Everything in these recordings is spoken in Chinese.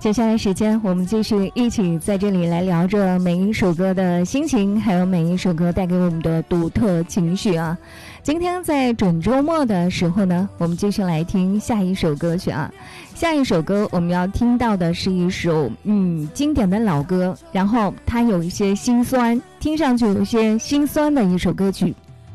接下来时间我们继续一起在这里来聊着每一首歌的心情，还有每一首歌带给我们的独特情绪啊。今天在准周末的时候呢，我们继续来听下一首歌曲啊。下一首歌我们要听到的是一首经典的老歌，然后它有一些心酸，听上去有一些心酸的一首歌曲。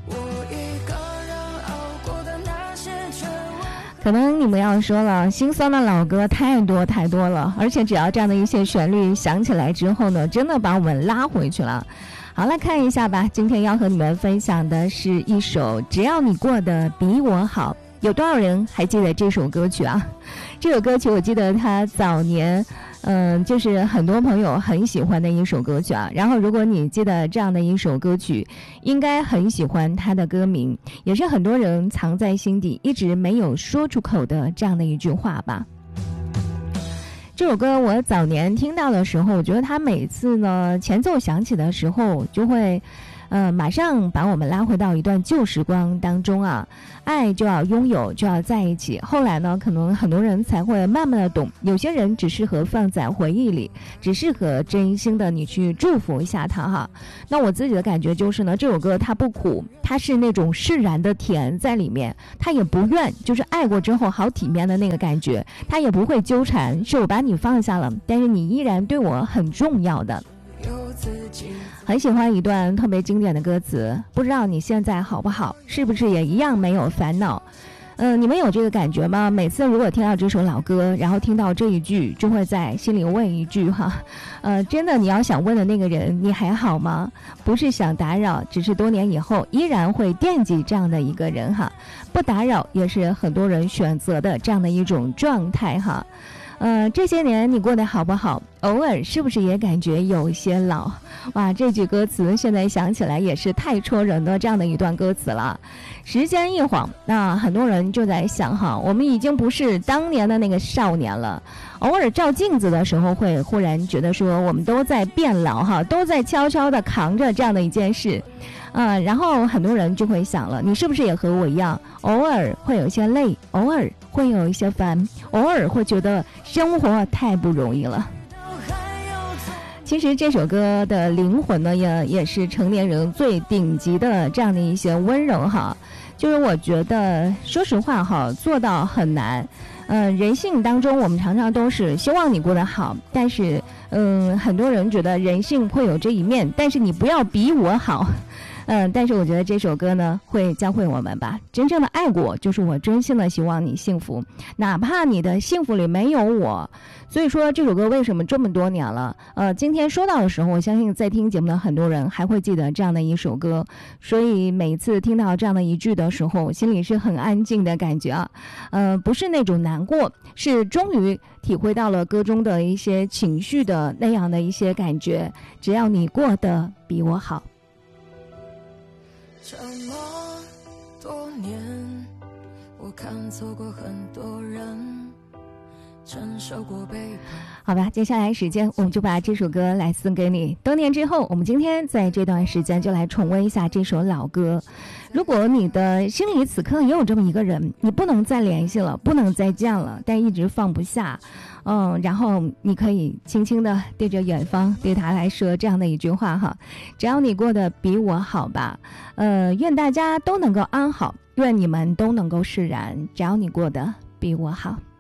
可能你们要说了，心酸的老歌太多太多了，而且只要这样的一些旋律响起来之后呢，真的把我们拉回去了。好，来看一下吧，今天要和你们分享的是一首《只要你过得比我好》。有多少人还记得这首歌曲啊？这首歌曲我记得它早年就是很多朋友很喜欢的一首歌曲啊。然后如果你记得这样的一首歌曲，应该很喜欢它的歌名，也是很多人藏在心底一直没有说出口的这样的一句话吧。这首歌我早年听到的时候，我觉得它每次呢前奏响起的时候就会马上把我们拉回到一段旧时光当中啊。爱就要拥有，就要在一起。后来呢，可能很多人才会慢慢的懂，有些人只适合放在回忆里，只适合真心的你去祝福一下他哈。那我自己的感觉就是呢，这首歌它不苦，它是那种释然的甜在里面，它也不怨，就是爱过之后好体面的那个感觉，它也不会纠缠，是我把你放下了，但是你依然对我很重要的。很喜欢一段特别经典的歌词，不知道你现在好不好，是不是也一样没有烦恼？你们有这个感觉吗？每次如果听到这首老歌，然后听到这一句，就会在心里问一句哈，真的你要想问的那个人，你还好吗？不是想打扰，只是多年以后依然会惦记这样的一个人哈。不打扰也是很多人选择的这样的一种状态哈。这些年你过得好不好？偶尔是不是也感觉有一些老？哇，这句歌词现在想起来也是太戳人的这样的一段歌词了。时间一晃，那很多人就在想哈，我们已经不是当年的那个少年了。偶尔照镜子的时候，会忽然觉得说，我们都在变老哈，都在悄悄地扛着这样的一件事。然后很多人就会想了，你是不是也和我一样，偶尔会有一些累，偶尔会有一些烦，偶尔会觉得生活太不容易了。其实这首歌的灵魂呢，也是成年人最顶级的这样的一些温柔哈。就是我觉得说实话哈，做到很难。人性当中我们常常都是希望你过得好，但是很多人觉得人性会有这一面，但是你不要比我好。但是我觉得这首歌呢会教会我们吧，真正的爱过就是我真心的希望你幸福，哪怕你的幸福里没有我。所以说这首歌为什么这么多年了，今天说到的时候，我相信在听节目的很多人还会记得这样的一首歌，所以每次听到这样的一句的时候，我心里是很安静的感觉啊。不是那种难过，是终于体会到了歌中的一些情绪的那样的一些感觉。只要你过得比我好。 这么多年，我看错过很多人，承受过背叛。 好吧，接下来时间我们就把这首歌来送给你。多年之后，我们今天在这段时间就来重温一下这首老歌。如果你的心里此刻也有这么一个人，你不能再联系了，不能再见了，但一直放不下，然后你可以轻轻的对着远方，对他来说这样的一句话哈：只要你过得比我好吧，愿大家都能够安好，愿你们都能够释然，只要你过得比我好。